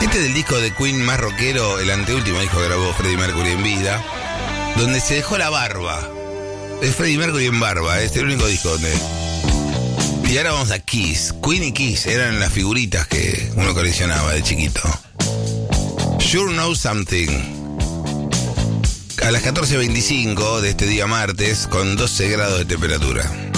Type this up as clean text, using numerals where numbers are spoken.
Este es el disco de Queen más rockero, el anteúltimo disco que grabó Freddie Mercury en vida, donde se dejó la barba. Es Freddie Mercury en barba, es el único disco donde... Y ahora vamos a Kiss. Queen y Kiss eran las figuritas que uno coleccionaba de chiquito. Sure Know Something. A las 14:25 de este día martes, con 12 grados de temperatura.